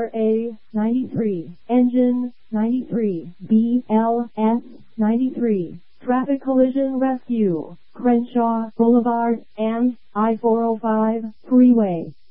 RA 93, Engine 93, BLS 93, Traffic Collision Rescue, Crenshaw Boulevard and I-405 Freeway.